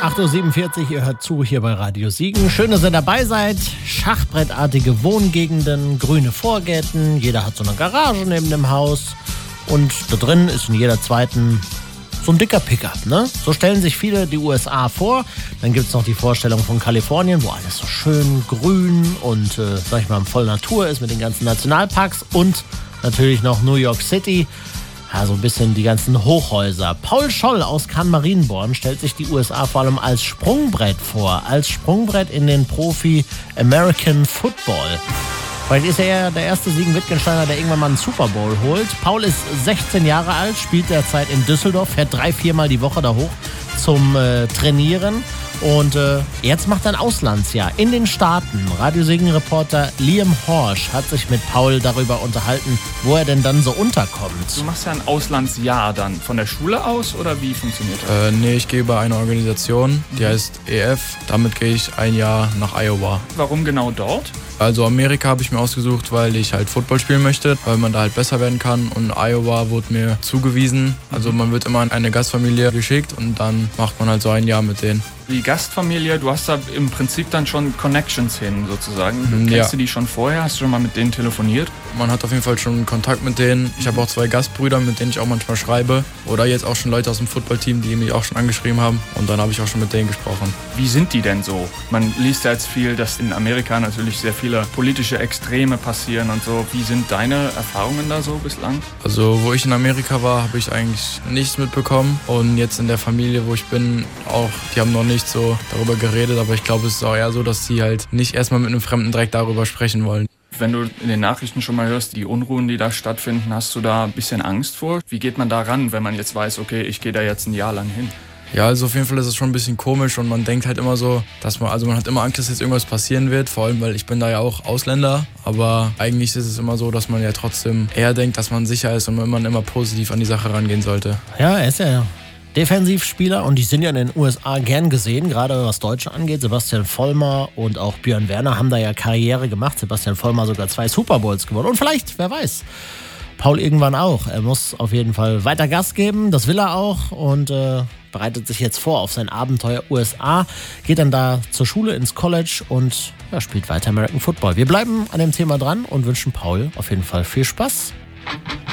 8.47 Uhr, ihr hört zu hier bei Radio Siegen. Schön, dass ihr dabei seid. Schachbrettartige Wohngegenden, grüne Vorgärten. Jeder hat so eine Garage neben dem Haus. Und da drin ist in jeder zweiten so ein dicker Pickup, ne? So stellen sich viele die USA vor. Dann gibt es noch die Vorstellung von Kalifornien, wo alles so schön grün und, sag ich mal, voll Natur ist mit den ganzen Nationalparks. Und natürlich noch New York City. Ja, so ein bisschen die ganzen Hochhäuser. Paul Scholl aus Kahn-Marienborn stellt sich die USA vor allem als Sprungbrett vor. Als Sprungbrett in den Profi American Football. Vielleicht ist er ja der erste Siegen-Wittgensteiner, der irgendwann mal einen Super Bowl holt. Paul ist 16 Jahre alt, spielt derzeit in Düsseldorf, fährt 3-4 Mal die Woche da hoch zum Trainieren. Und jetzt macht er ein Auslandsjahr in den Staaten. Radio Siegen-Reporter Liam Horsch hat sich mit Paul darüber unterhalten, wo er denn dann so unterkommt. Du machst ja ein Auslandsjahr dann von der Schule aus oder wie funktioniert das? Nee, ich gehe bei einer Organisation, die heißt EF. Damit gehe ich ein Jahr nach Iowa. Warum genau dort? Also Amerika habe ich mir ausgesucht, weil ich halt Football spielen möchte, weil man da halt besser werden kann. Und Iowa wurde mir zugewiesen. Also man wird immer in eine Gastfamilie geschickt und dann macht man halt so ein Jahr mit denen. Die Gastfamilie, du hast da im Prinzip dann schon Connections hin sozusagen. Kennst du die schon vorher? Hast du schon mal mit denen telefoniert? Man hat auf jeden Fall schon Kontakt mit denen. Ich habe auch 2 Gastbrüder, mit denen ich auch manchmal schreibe. Oder jetzt auch schon Leute aus dem Footballteam, die mich auch schon angeschrieben haben. Und dann habe ich auch schon mit denen gesprochen. Wie sind die denn so? Man liest ja jetzt viel, dass in Amerika natürlich sehr viele politische Extreme passieren und so. Wie sind deine Erfahrungen da so bislang? Also wo ich in Amerika war, habe ich eigentlich nichts mitbekommen. Und jetzt in der Familie, wo ich bin, auch, die haben noch nicht so darüber geredet. Aber ich glaube, es ist auch eher so, dass sie halt nicht erstmal mit einem Fremden direkt darüber sprechen wollen. Wenn du in den Nachrichten schon mal hörst, die Unruhen, die da stattfinden, hast du da ein bisschen Angst vor? Wie geht man da ran, wenn man jetzt weiß, okay, ich gehe da jetzt ein Jahr lang hin? Ja, also auf jeden Fall ist es schon ein bisschen komisch und man denkt halt immer so, dass man hat immer Angst, dass jetzt irgendwas passieren wird, vor allem, weil ich bin da ja auch Ausländer, aber eigentlich ist es immer so, dass man ja trotzdem eher denkt, dass man sicher ist und man immer positiv an die Sache rangehen sollte. Ja, er ist ja Defensivspieler und die sind ja in den USA gern gesehen, gerade was Deutsche angeht. Sebastian Vollmer und auch Björn Werner haben da ja Karriere gemacht. Sebastian Vollmer sogar 2 Super Bowls gewonnen und vielleicht, wer weiß, Paul irgendwann auch. Er muss auf jeden Fall weiter Gas geben, das will er auch und bereitet sich jetzt vor auf sein Abenteuer USA, geht dann da zur Schule ins College und spielt weiter American Football. Wir bleiben an dem Thema dran und wünschen Paul auf jeden Fall viel Spaß.